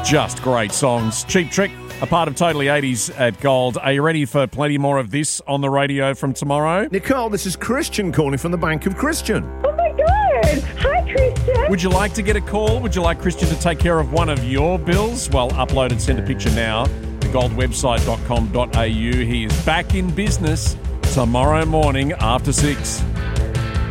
Just great songs. Cheap Trick, a part of Totally 80s at Gold. Are you ready for plenty more of this on the radio from tomorrow? Nicole, this is Christian calling from the Bank of Christian. Oh my God! Hi, Christian. Would you like to get a call? Would you like Christian to take care of one of your bills? Well, upload and send a picture now. Thegoldwebsite.com.au. He is back in business tomorrow morning after 6.